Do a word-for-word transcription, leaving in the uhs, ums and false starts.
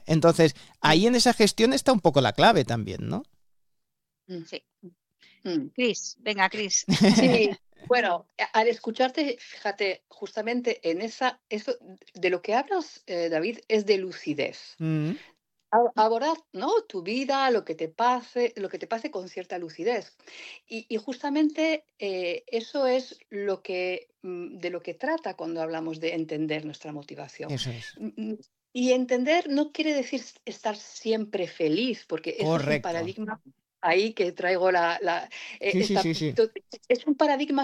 Entonces, ahí en esa gestión está un poco la clave también, ¿no? Sí. Cris, venga, Cris. Sí, bueno, al escucharte, fíjate, justamente en esa, eso, de lo que hablas, eh, David, es de lucidez. Mm. Abordar, ¿no?, tu vida, lo que te pase, lo que te pase con cierta lucidez. Y, y justamente eh, eso es lo que, mm, de lo que trata cuando hablamos de entender nuestra motivación. Eso es. Mm, mm, Y entender no quiere decir s- estar siempre feliz, porque eso es un Correcto. paradigma ahí que traigo la, la, eh, Sí, sí, esta- sí, sí. es un paradigma